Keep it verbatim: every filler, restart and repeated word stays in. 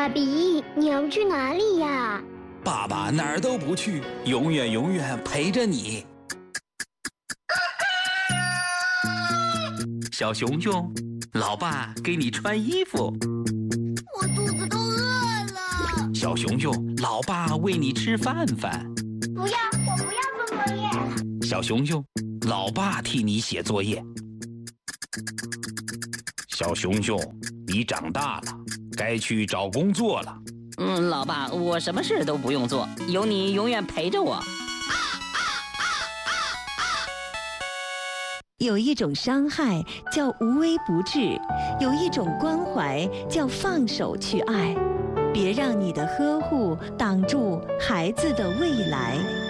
爸比，你要去哪里呀？ 爸爸哪儿都不去，永远永远陪着你。小熊熊，老爸给你穿衣服。 我肚子都饿了。 小熊熊，老爸喂你吃饭饭。 不要，我不要做作业。 小熊熊，老爸替你写作业。小熊熊，你长大了，该去找工作了。 嗯，老爸，我什么事都不用做，有你永远陪着我。 有一种伤害叫无微不至，有一种关怀叫放手去爱。别让你的呵护挡住孩子的未来。